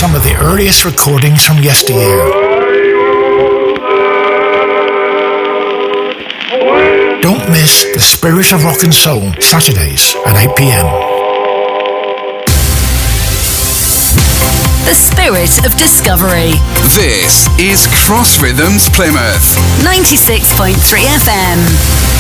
some of the earliest recordings from yesteryear. Don't miss The Spirit of Rock and Soul, Saturdays at 8 p.m. The spirit of discovery. This is Cross Rhythms Plymouth. 96.3 FM.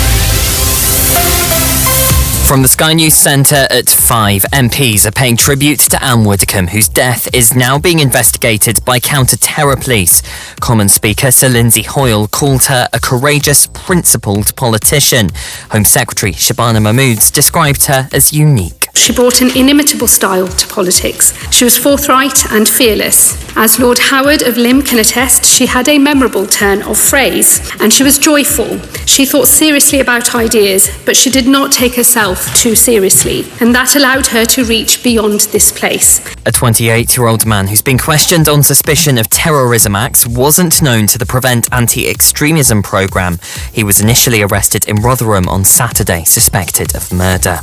From the Sky News Centre at 5, MPs are paying tribute to Anne Widdecombe, whose death is now being investigated by counter-terror police. Commons Speaker Sir Lindsay Hoyle called her a courageous, principled politician. Home Secretary Shabana Mahmood described her as unique. She brought an inimitable style to politics. She was forthright and fearless. As Lord Howard of Lymm can attest, she had a memorable turn of phrase, and she was joyful. She thought seriously about ideas, but she did not take herself too seriously, and that allowed her to reach beyond this place. A 28-year-old man who's been questioned on suspicion of terrorism acts wasn't known to the Prevent Anti-Extremism programme. He was initially arrested in Rotherham on Saturday, suspected of murder.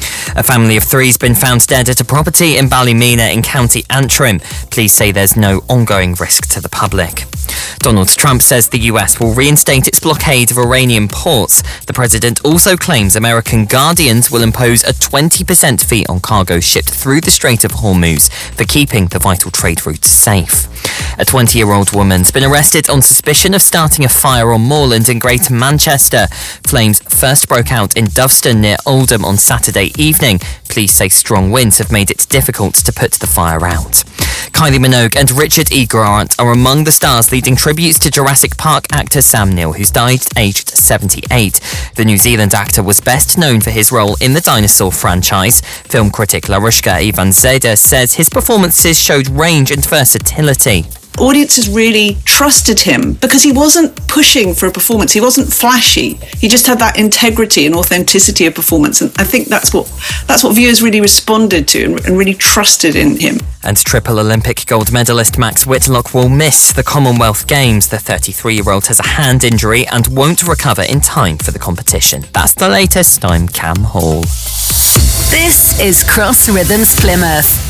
A family of three's been found dead at a property in Ballymena in County Antrim. Police say there's no ongoing risk to the public. Donald Trump says the US will reinstate its blockade of Iranian ports. The president also claims American guardians will impose a 20% fee on cargo shipped through the Strait of Hormuz for keeping the vital trade route safe. A 20-year-old woman's been arrested on suspicion of starting a fire on moorland in Greater Manchester. Flames first broke out in Doveston near Oldham on Saturday evening. Police say strong winds have made it difficult to put the fire out. Kylie Minogue and Richard E. Grant are among the stars leading tributes to Jurassic Park actor Sam Neill, who's died aged 78. The New Zealand actor was best known for his role in the dinosaur franchise. Film critic Larushka Ivanzadeh says his performances showed range and versatility. Audiences really trusted him because he wasn't pushing for a performance. He wasn't flashy. He just had that integrity and authenticity of performance. And I think that's what viewers really responded to and really trusted in him. And triple Olympic gold medalist Max Whitlock will miss the Commonwealth Games. The 33-year-old has a hand injury and won't recover in time for the competition. That's the latest. I'm Cam Hall. This is Cross Rhythms Plymouth.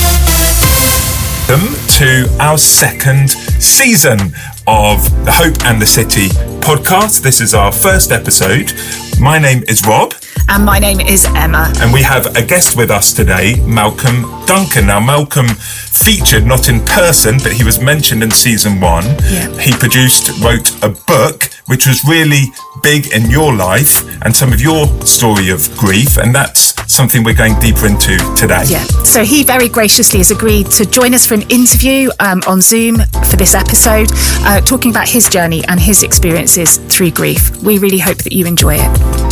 Welcome to our second season of the Hope and the City podcast. This is our first episode. My name is Rob. And my name is Emma. And we have a guest with us today, Malcolm Duncan. Now, Malcolm featured not in person, but he was mentioned in season 1. Yeah. He wrote a book, which was really big in your life and some of your story of grief. And that's something we're going deeper into today. Yeah. So he very graciously has agreed to join us for an interview on Zoom for this episode, talking about his journey and his experiences through grief. We really hope that you enjoy it.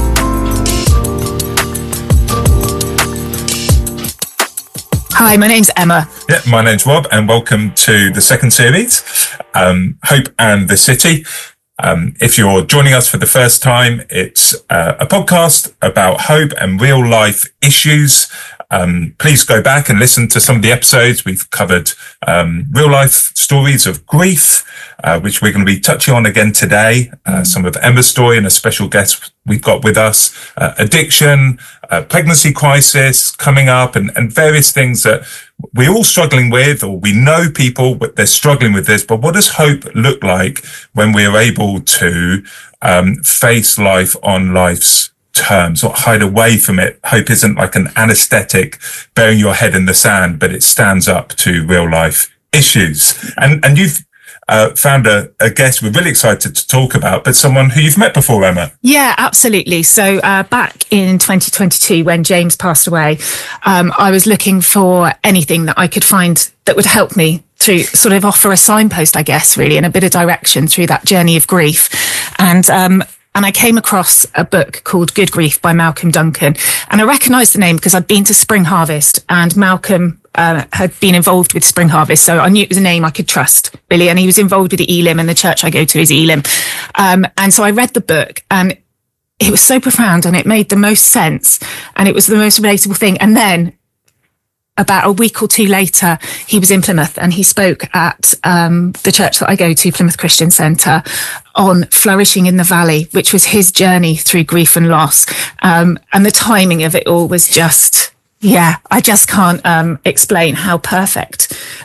Hi, my name's Emma. Yeah, my name's Rob, and welcome to the second series, Hope and the City. If you're joining us for the first time, it's a podcast about hope and real life issues. Please go back and listen to some of the episodes. We've covered real life stories of grief, which we're going to be touching on again today. Some of Emma's story and a special guest we've got with us, addiction, pregnancy crisis coming up, and various things that we're all struggling with, or we know people, but they're struggling with this. But what does hope look like when we're able to face life on life's terms, or hide away from it? Hope isn't like an anesthetic burying your head in the sand, but it stands up to real life issues. And you've found a guest we're really excited to talk about, but someone who you've met before, Emma. Yeah, absolutely. So back in 2022, when James passed away, I was looking for anything that I could find that would help me through, sort of offer a signpost, I guess, really, and a bit of direction through that journey of grief. And I came across a book called Good Grief by Malcolm Duncan. And I recognised the name because I'd been to Spring Harvest, and Malcolm had been involved with Spring Harvest. So I knew it was a name I could trust, really. And he was involved with the Elim, and the church I go to is Elim. And so I read the book, and it was so profound, and it made the most sense, and it was the most relatable thing. And then about a week or two later, he was in Plymouth, and he spoke at the church that I go to, Plymouth Christian Centre, on flourishing in the valley, which was his journey through grief and loss. And the timing of it all was just, yeah, I just can't explain how perfect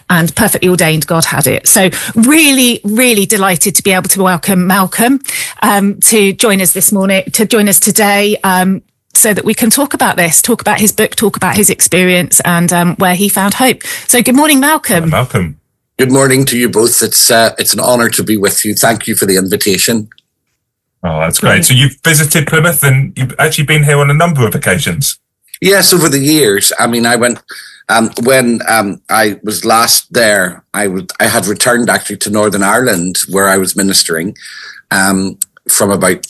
and perfectly ordained God had it. So really, really delighted to be able to welcome Malcolm to join us this morning, to join us today, so that we can talk about this, talk about his book, talk about his experience and where he found hope. So good morning, Malcolm. Hi, Malcolm. Good morning to you both. It's an honour to be with you. Thank you for the invitation. Oh, that's great. So you've visited Plymouth and you've actually been here on a number of occasions. Yes, over the years. I mean, I went when I was last there. I had returned actually to Northern Ireland where I was ministering from about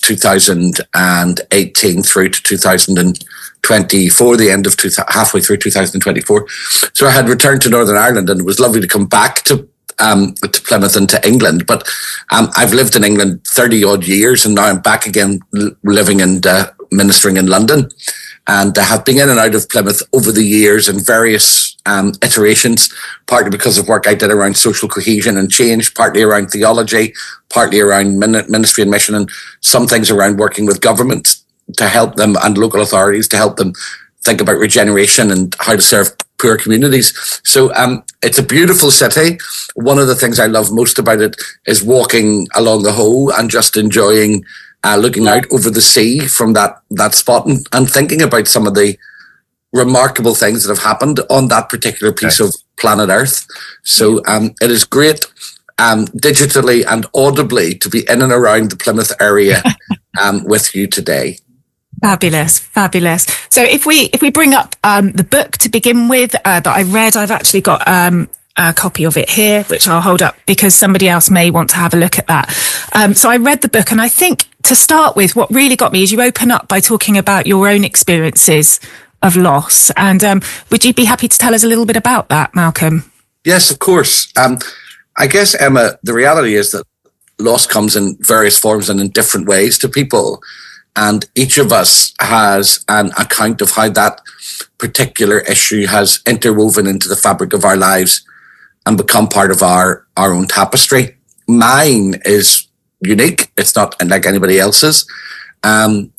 2018 through to 2024, the end of halfway through 2024. So I had returned to Northern Ireland, and it was lovely to come back to Plymouth and to England. But I've lived in England 30 odd years, and now I'm back again living and ministering in London. And I have been in and out of Plymouth over the years in various iterations, partly because of work I did around social cohesion and change, partly around theology, partly around ministry and mission, and some things around working with government to help them and local authorities to help them think about regeneration and how to serve poor communities. So it's a beautiful city. One of the things I love most about it is walking along the Hoe and just enjoying looking out over the sea from that spot and thinking about some of the remarkable things that have happened on that particular piece of planet Earth. So it is great digitally and audibly to be in and around the Plymouth area with you today. Fabulous. So if we bring up the book to begin with that I read, I've actually got a copy of it here, which I'll hold up because somebody else may want to have a look at that. So I read the book, and I think to start with, what really got me is you open up by talking about your own experiences of loss. And would you be happy to tell us a little bit about that, Malcolm? Yes, of course. I guess, Emma, the reality is that loss comes in various forms and in different ways to people. And each of us has an account of how that particular issue has interwoven into the fabric of our lives and become part of our own tapestry. Mine is unique. It's not like anybody else's. In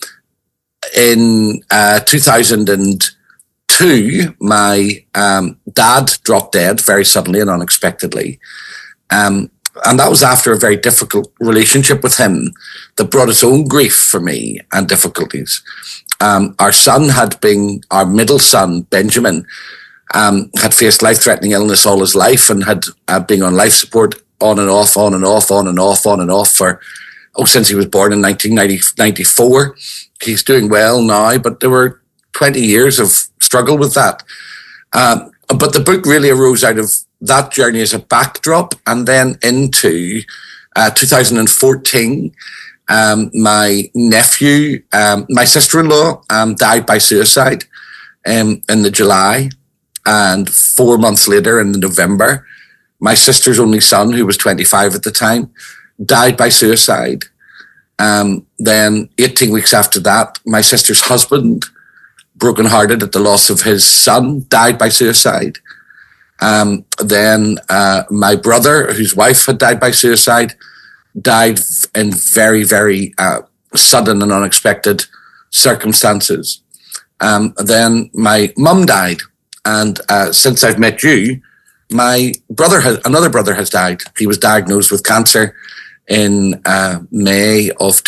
2002, my dad dropped dead very suddenly and unexpectedly. And that was after a very difficult relationship with him that brought its own grief for me and difficulties. Our middle son, Benjamin, had faced life-threatening illness all his life and had been on life support on and off since he was born in 1994. He's doing well now, but there were 20 years of struggle with that. But the book really arose out of that journey as a backdrop, and then into 2014, my nephew, my sister-in-law, died by suicide in the July, and 4 months later, in the November, my sister's only son, who was 25 at the time, died by suicide. Then 18 weeks after that, my sister's husband, brokenhearted at the loss of his son, died by suicide. Then my brother, whose wife had died by suicide, died in very, very sudden and unexpected circumstances. Then my mum died. And since I've met you, another brother has died. He was diagnosed with cancer in May of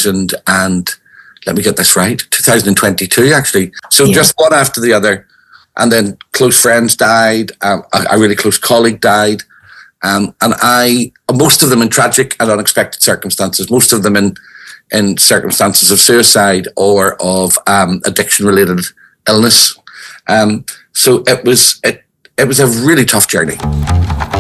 2022, actually. So just one after the other. And then close friends died. A really close colleague died. And most of them in tragic and unexpected circumstances, most of them in circumstances of suicide or of addiction-related illness. So it was a really tough journey.